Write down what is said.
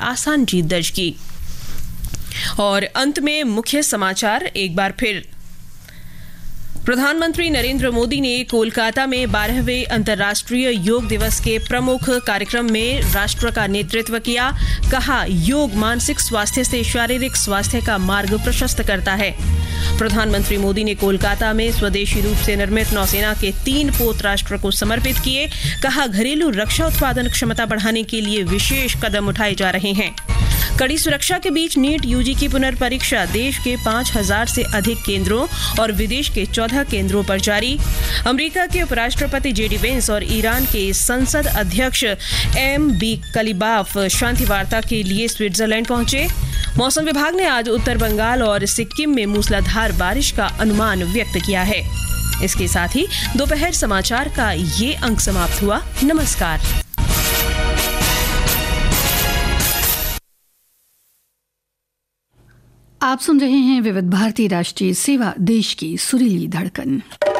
आसान जीत दर्ज की। और अंत में मुख्य समाचार एक बार फिर। प्रधानमंत्री नरेंद्र मोदी ने कोलकाता में 12वें अंतर्राष्ट्रीय योग दिवस के प्रमुख कार्यक्रम में राष्ट्र का नेतृत्व किया। कहा, योग मानसिक स्वास्थ्य से शारीरिक स्वास्थ्य का मार्ग प्रशस्त करता है। प्रधानमंत्री मोदी ने कोलकाता में स्वदेशी रूप से निर्मित नौसेना के 3 पोत राष्ट्र को समर्पित किए। कहा, घरेलू रक्षा उत्पादन क्षमता बढ़ाने के लिए विशेष कदम उठाए जा रहे हैं। कड़ी सुरक्षा के बीच नीट यूजी की पुनर्परीक्षा देश के 5000 से अधिक केंद्रों और विदेश के 14 केंद्रों पर जारी। अमेरिका के उपराष्ट्रपति जेडी वेंस और ईरान के संसद अध्यक्ष एम.बी. कलीबाफ शांति वार्ता के लिए स्विट्जरलैंड पहुंचे। मौसम विभाग ने आज उत्तर बंगाल और सिक्किम में मूसलाधार बारिश का अनुमान व्यक्त किया है। इसके साथ ही दोपहर समाचार का ये अंक समाप्त हुआ। नमस्कार। आप सुन रहे हैं विविध भारती राष्ट्रीय सेवा, देश की सुरीली धड़कन।